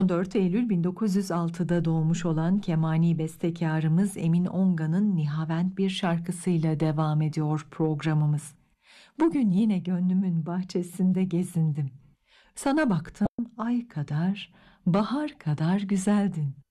14 Eylül 1906'da doğmuş olan kemani bestekarımız Emin Onga'nın Nihavent bir şarkısıyla devam ediyor programımız. Bugün yine gönlümün bahçesinde gezindim. Sana baktım, ay kadar, bahar kadar güzeldin.